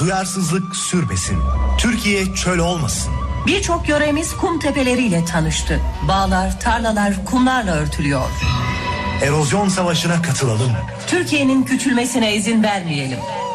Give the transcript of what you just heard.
duyarsızlık sürmesin. Türkiye çöl olmasın. Birçok yöremiz kum tepeleriyle tanıştı. Bağlar, tarlalar kumlarla örtülüyor. Erozyon savaşına katılalım. Türkiye'nin küçülmesine izin vermeyelim.